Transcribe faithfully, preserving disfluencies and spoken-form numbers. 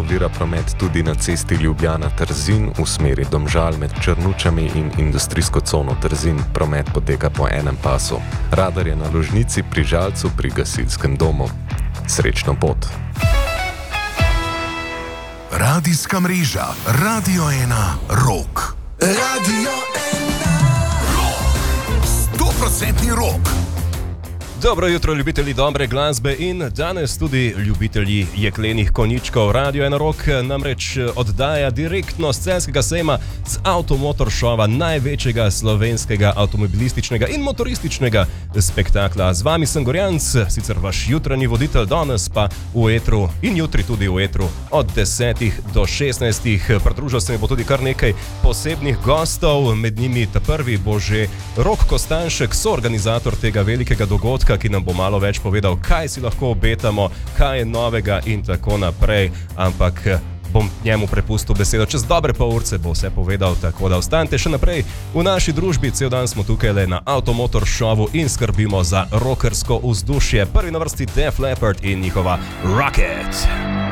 ovira promet tudi na cesti Ljubljana-Trzin v smeri Domžal med Črnučami in industrijsko cono Trzin. Promet poteka po enem pasu. Radar je na ložnici pri Žalcu pri gasilskem domu. Srečno pot. Radijska mreža Radio ena Rock. Radio ena Rock. sto procentni rock. Dobro jutro, ljubitelji dobre glasbe in danes tudi ljubitelji jeklenih konjičkov. Radio ena Rock namreč oddaja direktno z Celjskega sejma z Automotor šova, največjega slovenskega avtomobilističnega in motorističnega spektakla. Z vami sem Gorjanc, sicer vaš jutranji voditelj, danes pa v etru in jutri tudi v etru od desetih do šestnajstih. Pridružil se mi bo tudi kar nekaj posebnih gostov, med njimi ta prvi bo že Rok Kostanšek, soorganizator tega velikega dogodka, ki nam bo malo več povedal, kaj si lahko obetamo, kaj je novega in tako naprej, ampak bom njemu prepustil besedo. Čez dobre pol urce bo vse povedal, tako da ostanite še naprej v naši družbi. Cel dan smo tukaj le na Automotor šovu in skrbimo za rockersko vzdušje. Prvi na vrsti Def Leppard in njihova Rocket.